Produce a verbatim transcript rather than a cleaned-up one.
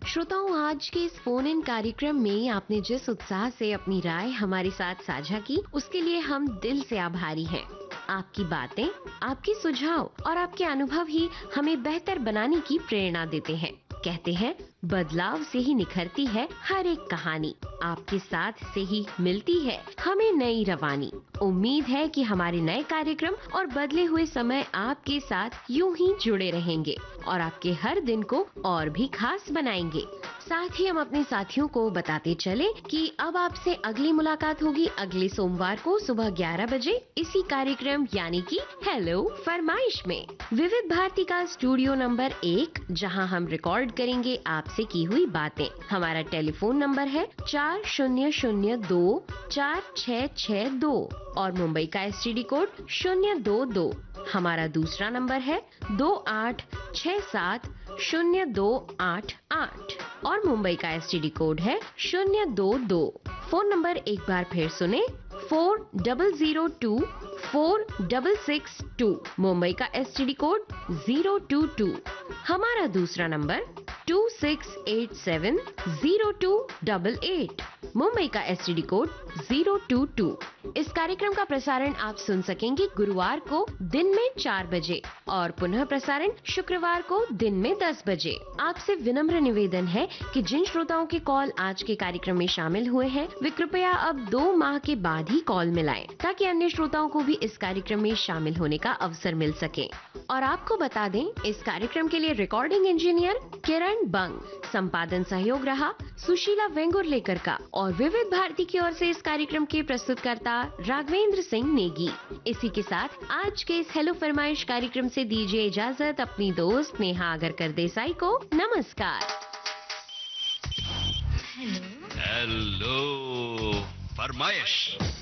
श्रोताओं, आज के इस फोन इन कार्यक्रम में आपने जिस उत्साह से अपनी राय हमारे साथ साझा की, उसके लिए हम दिल से आभारी हैं। आपकी बातें, आपके सुझाव और आपके अनुभव ही हमें बेहतर बनाने की प्रेरणा देते हैं। कहते हैं, बदलाव से ही निखरती है हर एक कहानी, आपके साथ से ही मिलती है हमें नई रवानी। उम्मीद है कि हमारे नए कार्यक्रम और बदले हुए समय आपके साथ यूं ही जुड़े रहेंगे और आपके हर दिन को और भी खास बनाएंगे। साथ ही हम अपने साथियों को बताते चले कि अब आपसे अगली मुलाकात होगी अगले सोमवार को सुबह ग्यारह बजे इसी कार्यक्रम यानी कि हेलो फरमाइश में, विविध भारती का स्टूडियो नंबर एक, जहां हम रिकॉर्ड करेंगे आपसे की हुई बातें। हमारा टेलीफोन नंबर है चार शून्य शून्य दो चार छः छः दो और मुंबई का एसटीडी कोड शून्य दो दो। हमारा दूसरा नंबर है दो आठ छः सात शून्य दो आठ आठ और मुंबई का एसटीडी कोड है शून्य दो दो। फोन नंबर एक बार फिर सुने, four double zero to four double six to, Mumbai का STD code zero to to. हमारा दूसरा number two six eight seven zero to double eight, Mumbai का STD code zero to to. इस कार्यक्रम का प्रसारण आप सुन सकेंगे गुरुवार को दिन में चार बजे और पुनः प्रसारण शुक्रवार को दिन में दस बजे। आपसे विनम्र निवेदन है कि जिन श्रोताओं के कॉल आज के कार्यक्रम में शामिल हुए हैं, वे कृपया अब दो माह के बाद ही कॉल मिलाएं, ताकि अन्य श्रोताओं को भी इस कार्यक्रम में शामिल होने का अवसर मिल सके। और आपको बता दें, इस कार्यक्रम के लिए रिकॉर्डिंग इंजीनियर किरण बंग, संपादन सहयोग रहा सुशीला वेंगुर्लेकर का और विविध भारती की ओर से इस कार्यक्रम के प्रस्तुतकर्ता राघवेंद्र सिंह नेगी। इसी के साथ आज के इस हेलो फरमाइश कार्यक्रम से दीजिए इजाजत अपनी दोस्त नेहा आगरकर देसाई को। नमस्कार। हेलो हेलो फरमाइश।